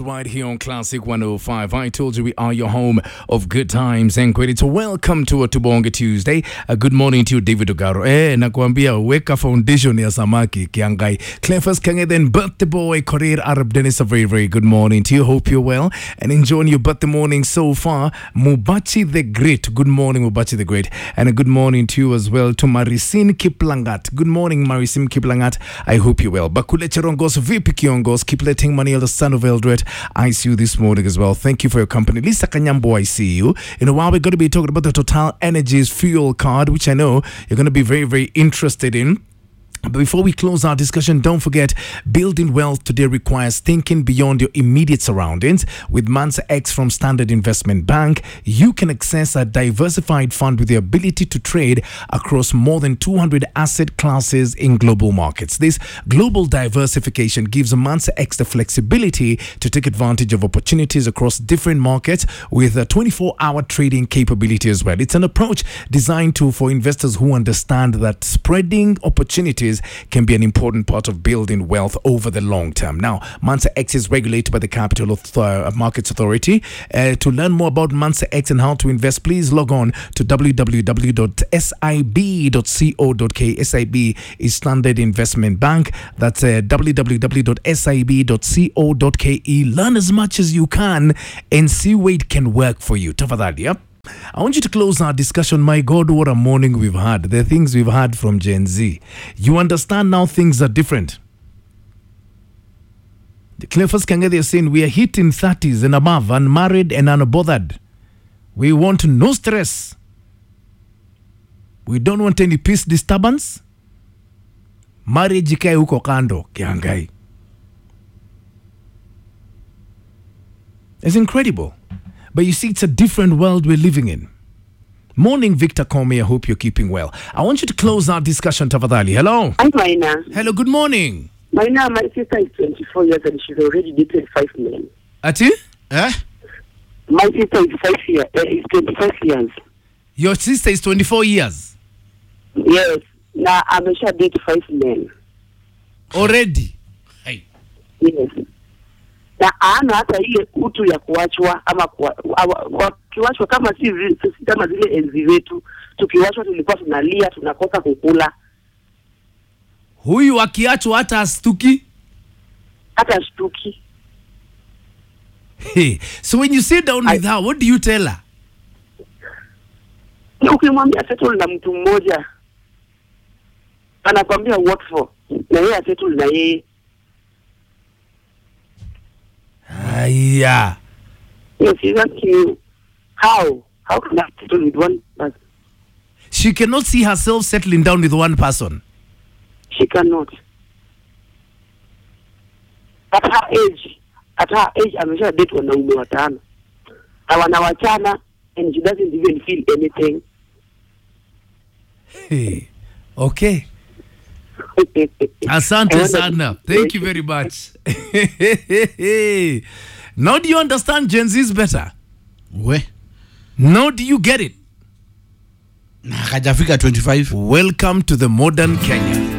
right here on Classic 105. I told you we are your home of good times and credit. So welcome to a Tubonge Tuesday. Good morning to you, David Ogaro. Nakwambia weka foundation ya samaki kiangai. Clefus Kange, then birthday boy Korir Arab Dennis. A very, very good morning to you. Hope you're well and enjoying your birthday morning so far. Mubachi the Great. Good morning, Mubachi the Great. And a good morning to you as well to Marisin Kiplangat. Good morning, Marisin Kiplangat. I hope you're well. Bakule Cherongos, VP Kiongos, keep letting money, the son of Eldred. I see you this morning as well. Thank you for your company. Lisa Kanyambo, I see you. In a while, we're going to be talking about the Total Energies fuel card, which I know you're going to be very, very interested in. But before we close our discussion, don't forget, building wealth today requires thinking beyond your immediate surroundings. With Mansa X from Standard Investment Bank, you can access a diversified fund with the ability to trade across more than 200 asset classes in global markets. This global diversification gives Mansa X the flexibility to take advantage of opportunities across different markets with a 24-hour trading capability as well. It's an approach designed for investors who understand that spreading opportunities can be an important part of building wealth over the long term. Now, Mansa X is regulated by the Capital Markets Authority. To learn more about Mansa X and how to invest, please log on to www.sib.co.ke. SIB is Standard Investment Bank. That's www.sib.co.ke. Learn as much as you can and see where it can work for you. Tafadhali, yep. I want you to close our discussion. My God, what a morning we've had. The things we've had from Gen Z. You understand now things are different. The Clefus Kange, they're saying we are hitting 30s and above, unmarried and unbothered. We want no stress. We don't want any peace disturbance. Marriage ikae huko kando, kiangai. It's incredible. But you see, it's a different world we're living in. Morning, Victor Comey. I hope you're keeping well. I want you to close our discussion, Tafadhali. Hello. I'm Maina. Hello, good morning. Maina, my sister is 24 years and she's already dated 5 men. Ati? Eh? My sister is 25 years. Your sister is 24 years? Yes. Now, I'm sure date 5 men. Already? Hey. Yes. Na ana hata ile utu ya kuachwa ama kiwachwa kama kama zile enzi wetu, tukiwachwa tulikuwa tunalia, tunakosa kukula. Huyu akiachwa hata astuki? Hata astuki. Hey, so when you sit down with her, what do you tell her? Ukimwambia settle na mtu mmoja, anakuambia what for? Na yeye settle na yeye. Yeah. Yes, she's asking you, how can I settle with one person? She cannot see herself settling down with one person. She cannot. At her age, amesha date wanaume watano. Na wanawachana and she doesn't even feel anything. Hey, okay. Asante sana. Thank you very much. Now do you understand Gen Z's better? We? Now do you get it? Nakajafika 25. Welcome to the modern Kenya.